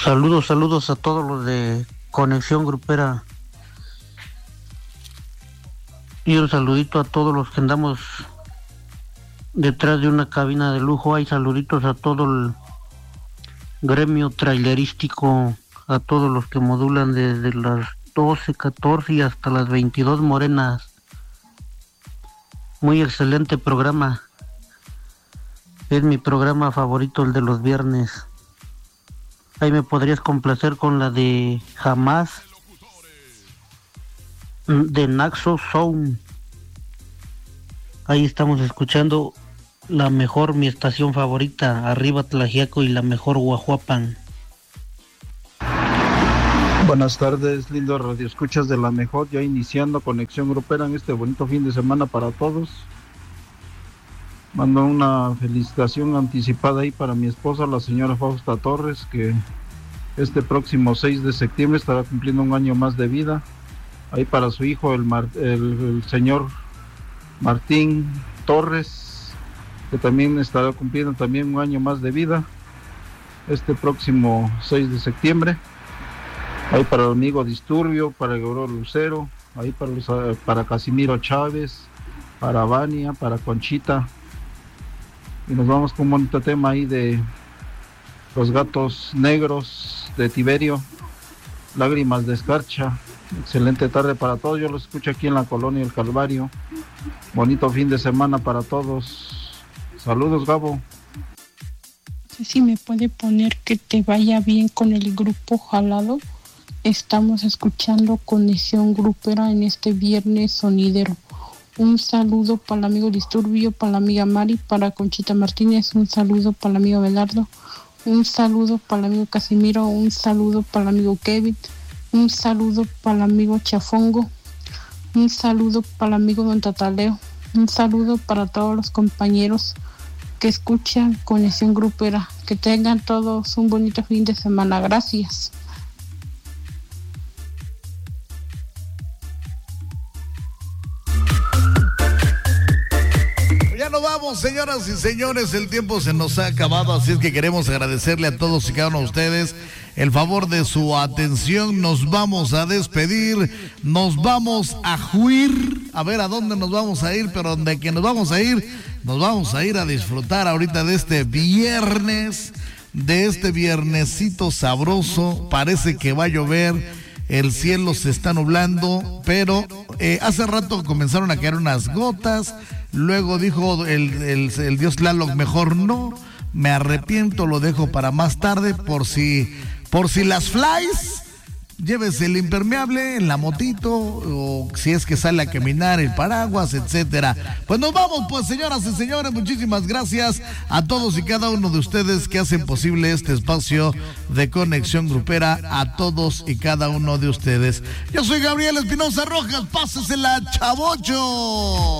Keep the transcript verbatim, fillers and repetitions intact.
Saludos, saludos a todos los de Conexión Grupera. Y un saludito a todos los que andamos detrás de una cabina de lujo. Hay saluditos a todo el gremio trailerístico, a todos los que modulan desde las doce, catorce y hasta las veintidós morenas. Muy excelente programa. Es mi programa favorito, el de los viernes. Ahí me podrías complacer con la de Jamás, de Naxo Sound. Ahí estamos escuchando la mejor, mi estación favorita, Arriba Tlaxiaco y la mejor Guajuapan. Buenas tardes, lindos radioescuchas de la mejor, ya iniciando Conexión Grupera en este bonito fin de semana para todos. Mando una felicitación anticipada ahí para mi esposa, la señora Fausta Torres, que este próximo seis de septiembre estará cumpliendo un año más de vida. Ahí para su hijo, el, Mar, el, el señor Martín Torres, que también estará cumpliendo también un año más de vida, este próximo seis de septiembre. Ahí para el amigo Disturbio, para el Aurora Lucero, ahí para, los, para Casimiro Chávez, para Vania, para Conchita. Y nos vamos con un bonito tema ahí de Los Gatos Negros de Tiberio, Lágrimas de Escarcha. Excelente tarde para todos, yo los escucho aquí en la colonia El Calvario. Bonito fin de semana para todos. Saludos, Gabo. No sé si me puede poner Que Te Vaya Bien con el grupo Jalado. Estamos escuchando Conexión Grupera en este viernes sonidero. Un saludo para el amigo Disturbio, para la amiga Mari, para Conchita Martínez, un saludo para el amigo Belardo, un saludo para el amigo Casimiro, un saludo para el amigo Kevin, un saludo para el amigo Chafongo, un saludo para el amigo Don Tataleo, un saludo para todos los compañeros que escuchan Conexión Grupera. Que tengan todos un bonito fin de semana. Gracias. Ya nos vamos, señoras y señores, el tiempo se nos ha acabado, así es que queremos agradecerle a todos y cada uno de ustedes el favor de su atención. Nos vamos a despedir, nos vamos a huir, a ver a dónde nos vamos a ir, pero donde que nos vamos a ir, nos vamos a ir a disfrutar ahorita de este viernes, de este viernesito sabroso. Parece que va a llover, el cielo se está nublando, pero eh, hace rato comenzaron a caer unas gotas. Luego dijo el, el, el dios Tlaloc, mejor no, me arrepiento, lo dejo para más tarde, por si, por si las flies, llévese el impermeable en la motito, o si es que sale a caminar, el paraguas, etcétera. Pues nos vamos, pues, señoras y señores, muchísimas gracias a todos y cada uno de ustedes que hacen posible este espacio de Conexión Grupera, a todos y cada uno de ustedes. Yo soy Gabriel Espinosa Rojas, pásesela, chavocho.